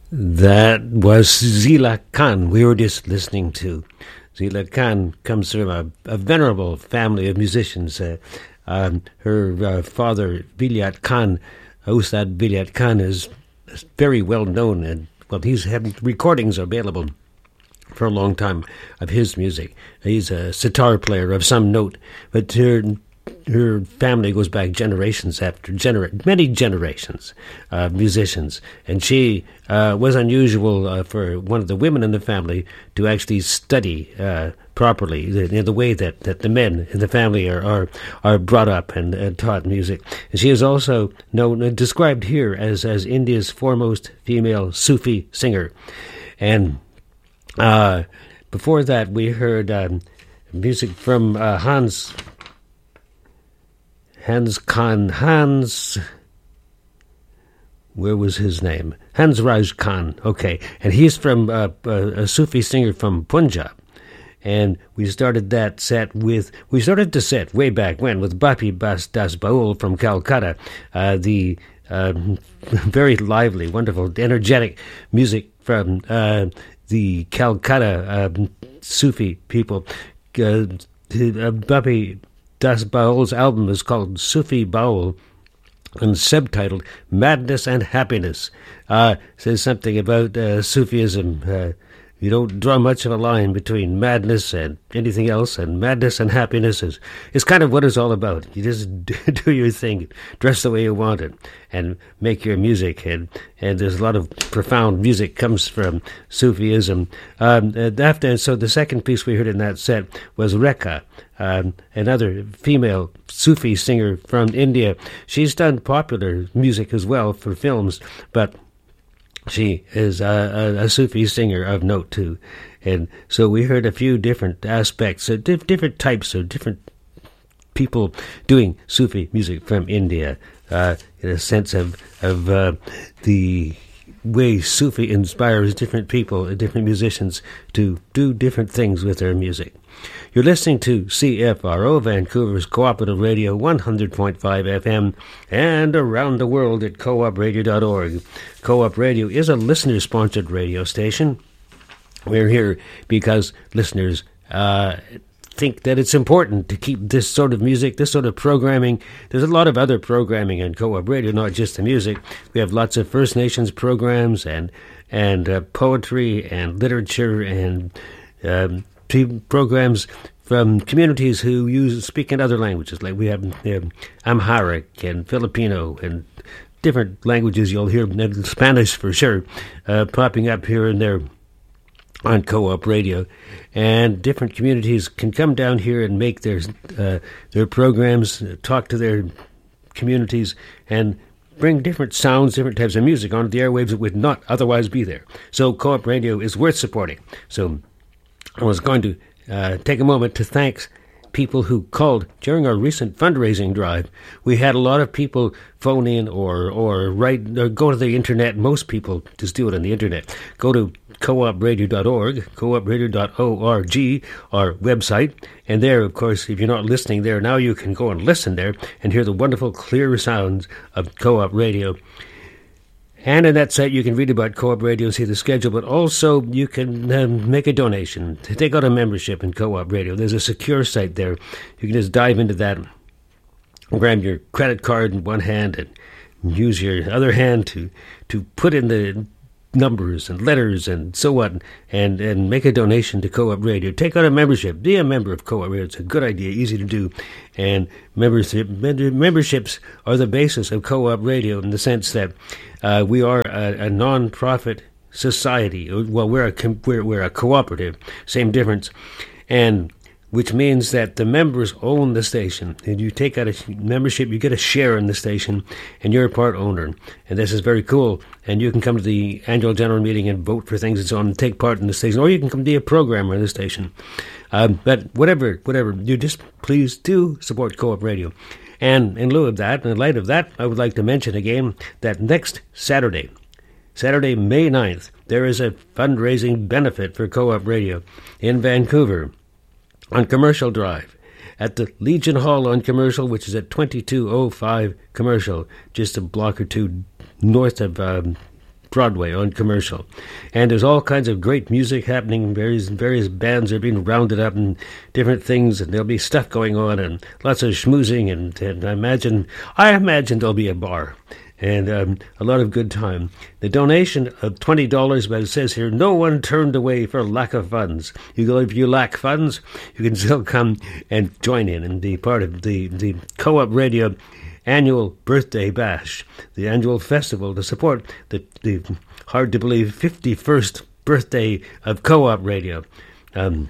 That was Zila Khan we were just listening to. Zila Khan comes from a venerable family of musicians. Her father, Vilayat Khan, Ustad Vilayat Khan, is very well known, and well, he's had recordings available for a long time of his music. He's a sitar player of some note, but her family goes back generations after many generations of musicians, and she was unusual for one of the women in the family to actually study properly the way that the men in the family are brought up and taught music. And she is also described here as India's foremost female Sufi singer. And before that, we heard music from Hans Khan. Where was his name? Hans Raj Khan. Okay, and he's from a Sufi singer from Punjab. And we started the set way back when with Bapi Bas Das Baul from Calcutta, the very lively, wonderful, energetic music from the Calcutta Sufi people. Bapi Das Baul's album is called Sufi Baul and subtitled Madness and Happiness. Says something about Sufism. You don't draw much of a line between madness and anything else, and madness and happiness is kind of what it's all about. You just do your thing, dress the way you want it, and make your music. And there's a lot of profound music comes from Sufism. So the second piece we heard in that set was Rekha, another female Sufi singer from India. She's done popular music as well for films, but she is a Sufi singer of note, too. And so we heard a few different aspects, different types of different people doing Sufi music from India, in a sense of the way Sufi inspires different people, different musicians to do different things with their music. You're listening to CFRO, Vancouver's Cooperative Radio, 100.5 FM, and around the world at coopradio.org. Co-op Radio is a listener-sponsored radio station. We're here because listeners think that it's important to keep this sort of music, this sort of programming. There's a lot of other programming on Co-op Radio, not just the music. We have lots of First Nations programs and poetry and literature and programs from communities who speak in other languages. Like we have Amharic and Filipino and different languages you'll hear, Spanish for sure, popping up here and there on Co-op Radio. And different communities can come down here and make their programs, talk to their communities, and bring different sounds, different types of music onto the airwaves that would not otherwise be there. So Co-op Radio is worth supporting. So I was going to take a moment to thank people who called during our recent fundraising drive. We had a lot of people phone in or go to the internet. Most people just do it on the internet. Go to coopradio.org, coopradio.org, our website. And there, of course, if you're not listening there, now you can go and listen there and hear the wonderful, clear sounds of Co-op Radio. And in that site, you can read about Co-op Radio, see the schedule, but also you can make a donation to take out a membership in Co-op Radio. There's a secure site there. You can just dive into that, grab your credit card in one hand and use your other hand to put in the numbers and letters and so on, and make a donation to Co-op Radio. Take out a membership. Be a member of Co-op Radio. It's a good idea, easy to do. And memberships are the basis of Co-op Radio in the sense that we are a non-profit society. Well, we're a cooperative, same difference, and which means that the members own the station. And you take out a membership, you get a share in the station, and you're a part owner. And this is very cool. And you can come to the annual general meeting and vote for things and so on, and take part in the station, or you can come be a programmer in the station. But whatever, you just please do support Co-op Radio. And in lieu of that, in light of that, I would like to mention again that next Saturday, May 9th, there is a fundraising benefit for Co-op Radio in Vancouver on Commercial Drive at the Legion Hall on Commercial, which is at 2205 Commercial, just a block or two north of Broadway on commercial. And there's all kinds of great music happening. Various bands are being rounded up and different things, and there'll be stuff going on and lots of schmoozing, and I imagine there'll be a bar. And a lot of good time. The donation of $20, but it says here, no one turned away for lack of funds. If you lack funds, you can still come and join in and be part of the Co-op Radio annual birthday bash, the annual festival to support the hard-to-believe 51st birthday of Co-op Radio. And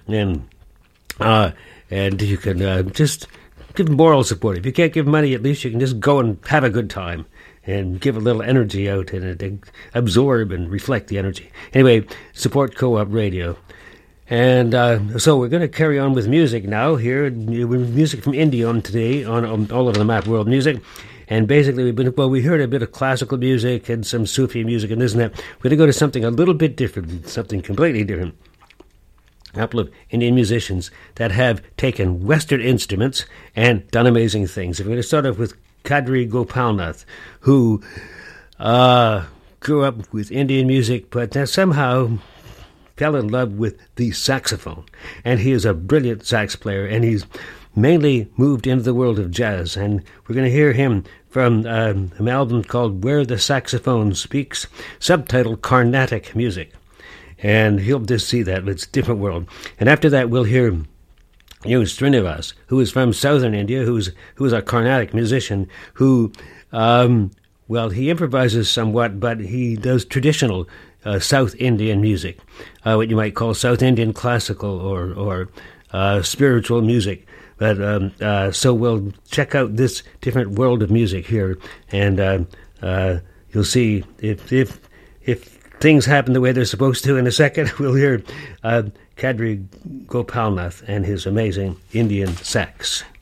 you can just give moral support. If you can't give money, at least you can just go and have a good time and give a little energy out and absorb and reflect the energy. Anyway, support Co-op Radio. And so we're going to carry on with music now here. Music from India on today on All Over the Map World Music. And basically we heard a bit of classical music and some Sufi music and this and that. We're going to go to something a little bit different, something completely different. A couple of Indian musicians that have taken Western instruments and done amazing things. We're going to start off with Kadri Gopalnath, who grew up with Indian music, but somehow fell in love with the saxophone. And he is a brilliant sax player, and he's mainly moved into the world of jazz. And we're going to hear him from an album called Where the Saxophone Speaks, subtitled Carnatic Music. And you'll just see that. It's a different world. And after that, we'll hear Srinivas, who is from southern India, who is a Carnatic musician, who, he improvises somewhat, but he does traditional South Indian music, what you might call South Indian classical or spiritual music. But so we'll check out this different world of music here, and you'll see if things happen the way they're supposed to in a second. We'll hear Kadri Gopalnath and his amazing Indian sax.